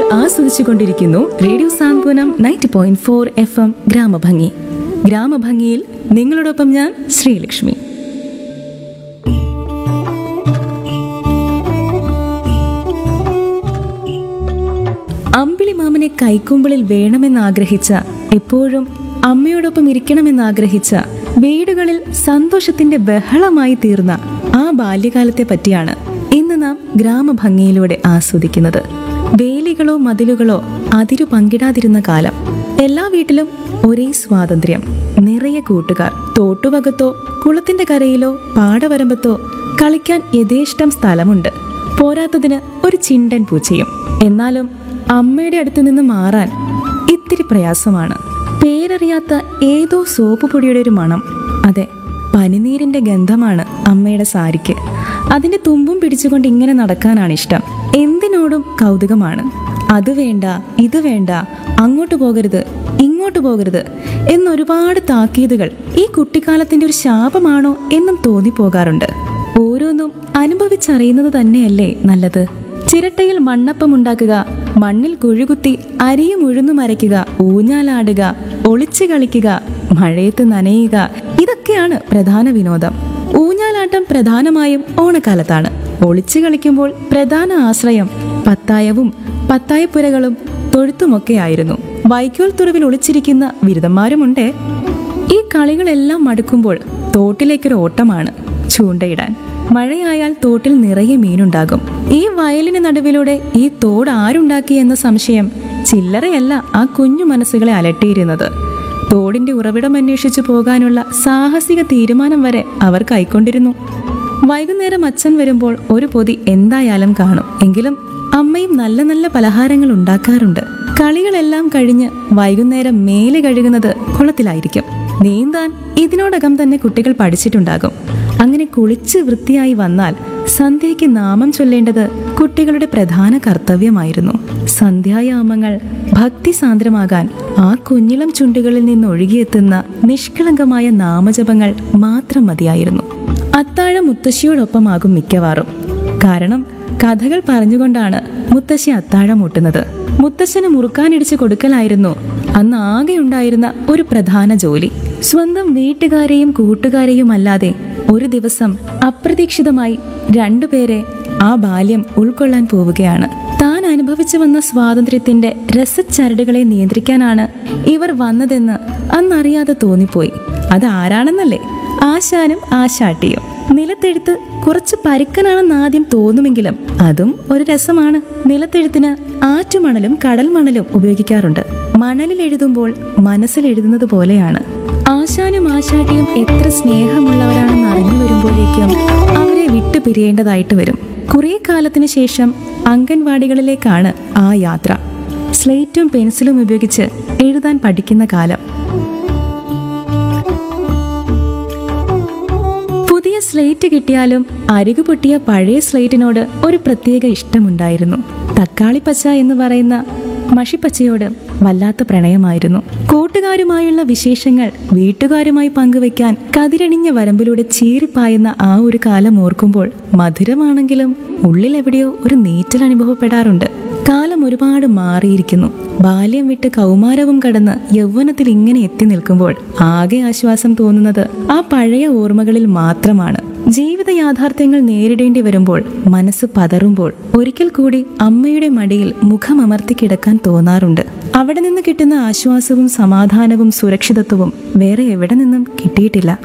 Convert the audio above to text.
ആസ്വദിച്ചുകൊണ്ടിരിക്കുന്നു radio സാന്ത്വനം 90.4 FM ഗ്രാമഭംഗി. ഗ്രാമഭംഗിയിൽ നിങ്ങളോടൊപ്പം ഞാൻ ശ്രീലക്ഷ്മി. അമ്പിളിമാമനെ കൈക്കുമ്പിളിൽ വേണമെന്നാഗ്രഹിച്ച, എപ്പോഴും അമ്മയോടൊപ്പം ഇരിക്കണമെന്നാഗ്രഹിച്ച, വീടുകളിൽ സന്തോഷത്തിന്റെ ബഹളമായി തീർന്ന ആ ബാല്യകാലത്തെ പറ്റിയാണ് ഇന്ന് നാം ഗ്രാമഭംഗിയിലൂടെ ആസ്വദിക്കുന്നത്. വേലികളോ മതിലുകളോ അതിരു പങ്കിടാതിരുന്ന കാലം. എല്ലാ വീട്ടിലും ഒരേ സ്വാതന്ത്ര്യം, നിറയെ കൂട്ടുകാർ. തോട്ടുവകത്തോ കുളത്തിന്റെ കരയിലോ പാടവരമ്പത്തോ കളിക്കാൻ യഥേഷ്ടം സ്ഥലമുണ്ട്. പോരാത്തതിന് ഒരു ചിണ്ടൻ പൂച്ചയും. എന്നാലും അമ്മയുടെ അടുത്ത് നിന്ന് മാറാൻ ഇത്തിരി പ്രയാസമാണ്. പേരറിയാത്ത ഏതോ സോപ്പ് പൊടിയുടെ ഒരു മണം. അതെ, പനിനീരിന്റെ ഗന്ധമാണ് അമ്മയുടെ സാരിക്ക്. അതിന്റെ തുമ്പും പിടിച്ചുകൊണ്ട് ഇങ്ങനെ നടക്കാനാണ് ഇഷ്ടം. എന്തിനോടും കൗതുകമാണ്. അത് വേണ്ട, ഇത് വേണ്ട, അങ്ങോട്ട് പോകരുത്, ഇങ്ങോട്ട് പോകരുത് എന്നൊരുപാട് താക്കീതുകൾ ഈ കുട്ടിക്കാലത്തിന്റെ ഒരു ശാപമാണോ എന്നും തോന്നിപ്പോകാറുണ്ട്. ഓരോന്നും അനുഭവിച്ചറിയുന്നത് തന്നെയല്ലേ നല്ലത്. ചിരട്ടയിൽ മണ്ണപ്പം ഉണ്ടാക്കുക, മണ്ണിൽ കുഴികുത്തി അരിയും ഉഴുന്നും അരയ്ക്കുക, ഊഞ്ഞാലാടുക, ഒളിച്ചു കളിക്കുക, മഴയത്ത് നനയുക, ഇതൊക്കെയാണ് പ്രധാന വിനോദം. ഊഞ്ഞാലാട്ടം പ്രധാനമായും ഓണക്കാലത്താണ്. ഒളിച്ചു കളിക്കുമ്പോൾ പ്രധാന ആശ്രയം പത്തായവും പത്തായപ്പുരകളും തൊഴുത്തുമൊക്കെയായിരുന്നു. വൈക്കോൽ തുറവിൽ ഒളിച്ചിരിക്കുന്ന ബിരുദന്മാരുമുണ്ടേ. ഈ കളികളെല്ലാം മടുക്കുമ്പോൾ തോട്ടിലേക്കൊരു ഓട്ടമാണ് ചൂണ്ടയിടാൻ. മഴയായാൽ തോട്ടിൽ നിറയെ മീനുണ്ടാകും. ഈ വയലിന് നടുവിലൂടെ ഈ തോട് ആരുണ്ടാക്കി എന്ന സംശയം ചില്ലറയല്ല ആ കുഞ്ഞു മനസ്സുകളെ അലട്ടിയിരുന്നത്. തോടിന്റെ ഉറവിടം അന്വേഷിച്ചു പോകാനുള്ള സാഹസിക തീരുമാനം വരെ അവർ കൈക്കൊണ്ടിരുന്നു. വൈകുന്നേരം അച്ഛൻ വരുമ്പോൾ ഒരു പൊതി എന്തായാലും കാണും. എങ്കിലും അമ്മയും നല്ല നല്ല പലഹാരങ്ങൾ ഉണ്ടാക്കാറുണ്ട്. കളികളെല്ലാം കഴിഞ്ഞ് വൈകുന്നേരം മേലെ കഴുകുന്നത് കുളത്തിലായിരിക്കും. നീന്താൻ ഇതിനോടകം തന്നെ കുട്ടികൾ പഠിച്ചിട്ടുണ്ടാകും. അങ്ങനെ കുളിച്ച് വൃത്തിയായി വന്നാൽ സന്ധ്യയ്ക്ക് നാമം ചൊല്ലേണ്ടത് കുട്ടികളുടെ പ്രധാന കർത്തവ്യമായിരുന്നു. സന്ധ്യായാമങ്ങൾ ഭക്തിസാന്ദ്രമാകാൻ ആ കുഞ്ഞിളം ചുണ്ടുകളിൽ നിന്ന് ഒഴുകിയെത്തുന്ന നിഷ്കളങ്കമായ നാമജപങ്ങൾ മാത്രം മതിയായിരുന്നു. അത്താഴം മുത്തശ്ശിയോടൊപ്പമാകും മിക്കവാറും. കാരണം കഥകൾ പറഞ്ഞുകൊണ്ടാണ് മുത്തശ്ശി അത്താഴം ഊട്ടുന്നത്. മുത്തശ്ശന് മുറുക്കാനിടിച്ച് കൊടുക്കലായിരുന്നു അന്ന് ആകെ ഉണ്ടായിരുന്ന ഒരു പ്രധാന ജോലി. സ്വന്തം വീട്ടുകാരെയും കൂട്ടുകാരെയും അല്ലാതെ ഒരു ദിവസം അപ്രതീക്ഷിതമായി രണ്ടുപേരെ ആ ബാല്യം ഉൾക്കൊള്ളാൻ പോവുകയാണ്. താൻ അനുഭവിച്ചു വന്ന സ്വാതന്ത്ര്യത്തിന്റെ രസച്ചരടുകളെ നിയന്ത്രിക്കാനാണ് ഇവർ വന്നതെന്ന് അന്നറിയാതെ തോന്നിപ്പോയി. അതാരാണെന്നല്ലേ? ആശാനും ആശാട്ടിയും. നിലത്തെഴുത്ത് കുറച്ച് പരുക്കനാണെന്ന് ആദ്യം തോന്നുമെങ്കിലും അതും ഒരു രസമാണ്. നിലത്തെഴുത്തിന് ആറ്റുമണലും കടൽ മണലും ഉപയോഗിക്കാറുണ്ട്. മണലിൽ എഴുതുമ്പോൾ മനസ്സിൽ എഴുതുന്നത് പോലെയാണ്. ആശാനും ആശാട്ടിയും എത്ര സ്നേഹമുള്ളവരാണെന്ന് അറിഞ്ഞു വരുമ്പോഴേക്കും അവരെ വിട്ടു പിരിയേണ്ടതായിട്ട് വരും. കുറെ കാലത്തിന് ശേഷം അംഗൻവാടികളിലേക്കാണ് ആ യാത്ര. സ്ലേറ്റും പെൻസിലും ഉപയോഗിച്ച് എഴുതാൻ പഠിക്കുന്ന കാലം. പുതിയ സ്ലേറ്റ് കിട്ടിയാലും അരികു പൊട്ടിയ പഴയ സ്ലേറ്റിനോട് ഒരു പ്രത്യേക ഇഷ്ടമുണ്ടായിരുന്നു. തക്കാളിപ്പച്ച എന്ന് പറയുന്ന മഷിപ്പച്ചയോട് വല്ലാത്ത പ്രണയമായിരുന്നു. കൂട്ടുകാരുമായുള്ള വിശേഷങ്ങൾ വീട്ടുകാരുമായി പങ്കുവെക്കാൻ കതിരണിഞ്ഞ വരമ്പിലൂടെ ചീറിപ്പായുന്ന ആ ഒരു കാലം ഓർക്കുമ്പോൾ മധുരമാണെങ്കിലും ഉള്ളിൽ എവിടെയോ ഒരു നീറ്റൽ അനുഭവപ്പെടാറുണ്ട്. കാലം ഒരുപാട് മാറിയിരിക്കുന്നു. ബാല്യം വിട്ട് കൗമാരവും കടന്ന് യൗവനത്തിൽ ഇങ്ങനെ എത്തി നിൽക്കുമ്പോൾ ആകെ ആശ്വാസം തോന്നുന്നത് ആ പഴയ ഓർമ്മകളിൽ മാത്രമാണ്. ജീവിത യാഥാർത്ഥ്യങ്ങൾ നേരിടേണ്ടി വരുമ്പോൾ മനസ്സ് പതറുമ്പോൾ ഒരിക്കൽ കൂടി അമ്മയുടെ മടിയിൽ മുഖമമർത്തി കിടക്കാൻ തോന്നാറുണ്ട്. അവിടെ നിന്ന് കിട്ടുന്ന ആശ്വാസവും സമാധാനവും സുരക്ഷിതത്വവും വേറെ എവിടെ നിന്നും കിട്ടിയിട്ടില്ല.